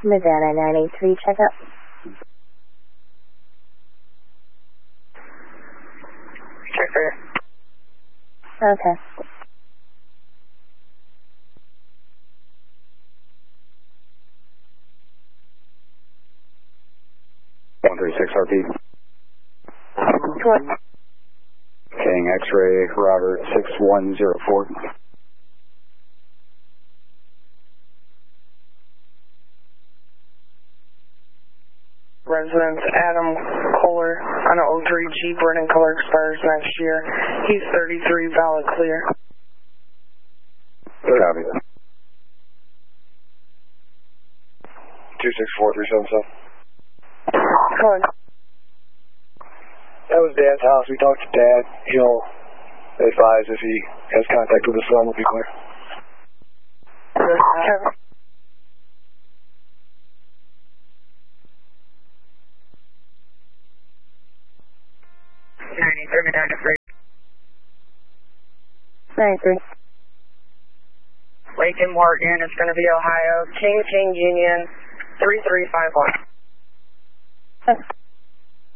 Nevada 983, check up. Check for you. Okay. RP. What? King X-ray, Robert 6104. Residence Adam Kohler on an 03 Jeep, running color expires next year. He's 33, valid clear. Copy. 264377. Go ahead. That was Dad's house. We talked to Dad. He'll advise if he has contact with his son, will be clear. Kevin. Lincoln Morgan, it's going to be Ohio. King Union 3351.